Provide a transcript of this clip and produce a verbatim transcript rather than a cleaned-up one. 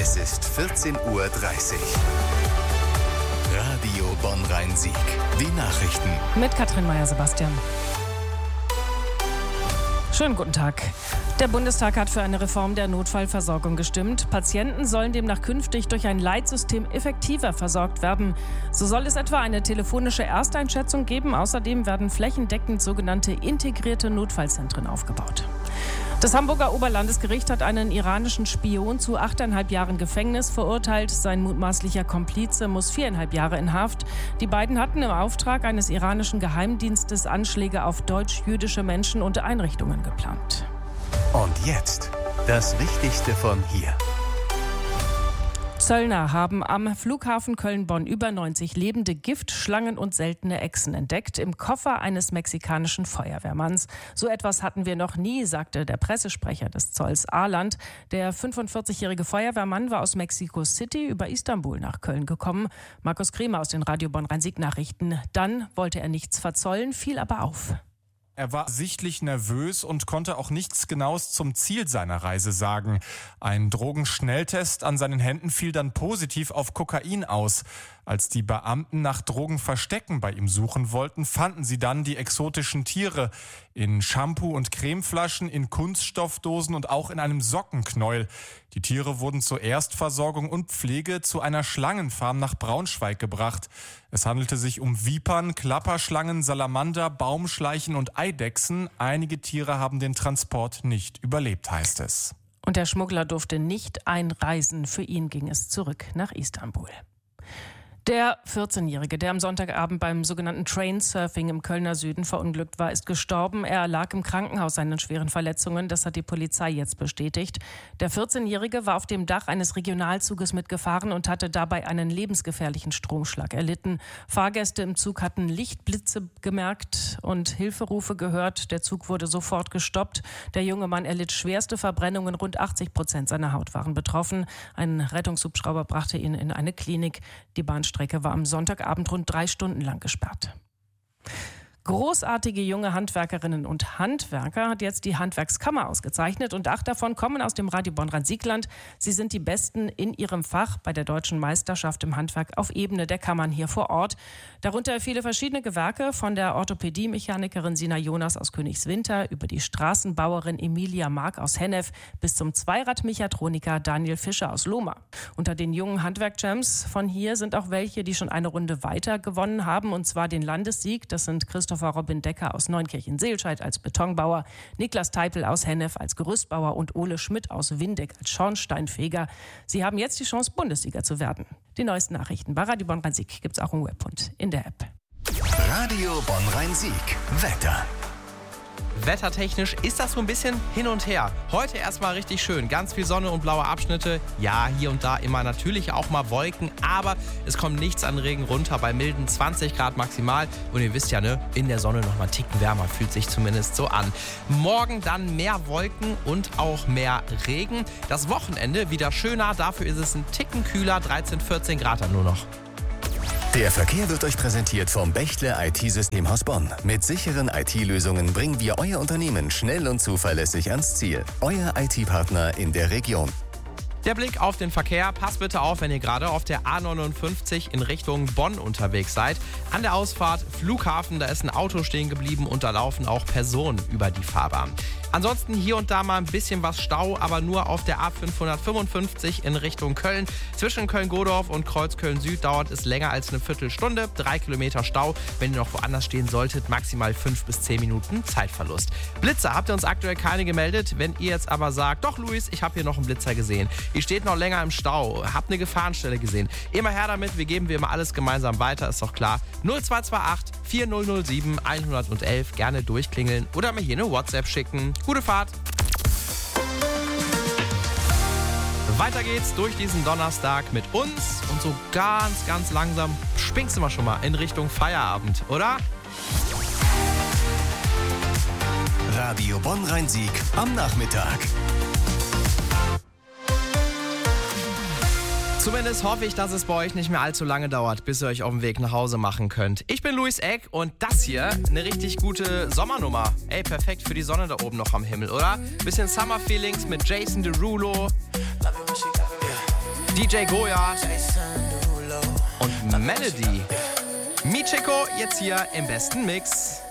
Es ist vierzehn Uhr dreißig. Radio Bonn-Rhein-Sieg. Die Nachrichten. Mit Katrin Meyer-Sebastian. Schönen guten Tag. Der Bundestag hat für eine Reform der Notfallversorgung gestimmt. Patienten sollen demnach künftig durch ein Leitsystem effektiver versorgt werden. So soll es etwa eine telefonische Ersteinschätzung geben. Außerdem werden flächendeckend sogenannte integrierte Notfallzentren aufgebaut. Das Hamburger Oberlandesgericht hat einen iranischen Spion zu achteinhalb Jahren Gefängnis verurteilt. Sein mutmaßlicher Komplize muss viereinhalb Jahre in Haft. Die beiden hatten im Auftrag eines iranischen Geheimdienstes Anschläge auf deutsch-jüdische Menschen und Einrichtungen geplant. Und jetzt das Wichtigste von hier. Zöllner haben am Flughafen Köln-Bonn über neunzig lebende Giftschlangen und seltene Echsen entdeckt im Koffer eines mexikanischen Feuerwehrmanns. So etwas hatten wir noch nie, sagte der Pressesprecher des Zolls Arland. Der fünfundvierzigjährige Feuerwehrmann war aus Mexico City über Istanbul nach Köln gekommen. Markus Kremer aus den Radio Bonn-Rhein-Sieg-Nachrichten. Dann wollte er nichts verzollen, fiel aber auf. Er war sichtlich nervös und konnte auch nichts Genaues zum Ziel seiner Reise sagen. Ein Drogenschnelltest an seinen Händen fiel dann positiv auf Kokain aus. Als die Beamten nach Drogenverstecken bei ihm suchen wollten, fanden sie dann die exotischen Tiere in Shampoo- und Cremeflaschen, in Kunststoffdosen und auch in einem Sockenknäuel. Die Tiere wurden zur Erstversorgung und Pflege zu einer Schlangenfarm nach Braunschweig gebracht. Es handelte sich um Vipern, Klapperschlangen, Salamander, Baumschleichen und Eidechsen. Einige Tiere haben den Transport nicht überlebt, heißt es. Und der Schmuggler durfte nicht einreisen. Für ihn ging es zurück nach Istanbul. Der vierzehnjährige, der am Sonntagabend beim sogenannten Trainsurfing im Kölner Süden verunglückt war, ist gestorben. Er lag im Krankenhaus seinen schweren Verletzungen. Das hat die Polizei jetzt bestätigt. Der vierzehnjährige war auf dem Dach eines Regionalzuges mitgefahren und hatte dabei einen lebensgefährlichen Stromschlag erlitten. Fahrgäste im Zug hatten Lichtblitze gemerkt und Hilferufe gehört. Der Zug wurde sofort gestoppt. Der junge Mann erlitt schwerste Verbrennungen. Rund achtzig Prozent seiner Haut waren betroffen. Ein Rettungshubschrauber brachte ihn in eine Klinik. Die Bahnstrecke Die Strecke war am Sonntagabend rund drei Stunden lang gesperrt. Großartige junge Handwerkerinnen und Handwerker hat jetzt die Handwerkskammer ausgezeichnet und acht davon kommen aus dem Radio Bonn-Rhein-Sieg-Land. Sie sind die Besten in ihrem Fach bei der Deutschen Meisterschaft im Handwerk auf Ebene der Kammern hier vor Ort. Darunter viele verschiedene Gewerke, von der Orthopädie-Mechanikerin Sina Jonas aus Königswinter über die Straßenbauerin Emilia Mark aus Hennef bis zum Zweiradmechatroniker Daniel Fischer aus Lohmar. Unter den jungen Handwerk-Champs von hier sind auch welche, die schon eine Runde weiter gewonnen haben, und zwar den Landessieg. Das sind Christoph Robin Decker aus Neunkirchen-Seelscheid als Betonbauer, Niklas Teipel aus Hennef als Gerüstbauer und Ole Schmidt aus Windeck als Schornsteinfeger. Sie haben jetzt die Chance, Bundessieger zu werden. Die neuesten Nachrichten bei Radio Bonn-Rhein-Sieg gibt es auch im Web und in der App. Radio Bonn-Rhein-Sieg. Wetter. Wettertechnisch ist das so ein bisschen hin und her. Heute erstmal richtig schön. Ganz viel Sonne und blaue Abschnitte. Ja, hier und da immer natürlich auch mal Wolken. Aber es kommt nichts an Regen runter bei milden zwanzig Grad maximal. Und ihr wisst ja, ne, in der Sonne noch mal einen Ticken wärmer. Fühlt sich zumindest so an. Morgen dann mehr Wolken und auch mehr Regen. Das Wochenende wieder schöner. Dafür ist es ein Ticken kühler. dreizehn, vierzehn Grad dann nur noch. Der Verkehr wird euch präsentiert vom Bechtle I T-Systemhaus Bonn. Mit sicheren I T-Lösungen bringen wir euer Unternehmen schnell und zuverlässig ans Ziel. Euer I T-Partner in der Region. Der Blick auf den Verkehr. Passt bitte auf, wenn ihr gerade auf der A neunundfünfzig in Richtung Bonn unterwegs seid. An der Ausfahrt Flughafen, da ist ein Auto stehen geblieben und da laufen auch Personen über die Fahrbahn. Ansonsten hier und da mal ein bisschen was Stau, aber nur auf der A fünfhundertfünfundfünfzig in Richtung Köln. Zwischen Köln-Godorf und Kreuzköln-Süd dauert es länger als eine Viertelstunde. Drei Kilometer Stau. Wenn ihr noch woanders stehen solltet, maximal fünf bis zehn Minuten Zeitverlust. Blitzer habt ihr uns aktuell keine gemeldet. Wenn ihr jetzt aber sagt, doch Luis, ich habe hier noch einen Blitzer gesehen. Ihr steht noch länger im Stau, habt eine Gefahrenstelle gesehen. Immer her damit, wir geben wir immer alles gemeinsam weiter, ist doch klar. null zwei zwei acht, vier null null sieben, eins eins eins, gerne durchklingeln oder mir hier eine WhatsApp schicken. Gute Fahrt! Weiter geht's durch diesen Donnerstag mit uns und so ganz, ganz langsam schwingst du mal schon mal in Richtung Feierabend, oder? Radio Bonn-Rhein-Sieg am Nachmittag. Zumindest hoffe ich, dass es bei euch nicht mehr allzu lange dauert, bis ihr euch auf den Weg nach Hause machen könnt. Ich bin Luis Eck und das hier, eine richtig gute Sommernummer. Ey, perfekt für die Sonne da oben noch am Himmel, oder? Bisschen Summer Feelings mit Jason Derulo. D J Goya und Melody. Michiko jetzt hier im besten Mix.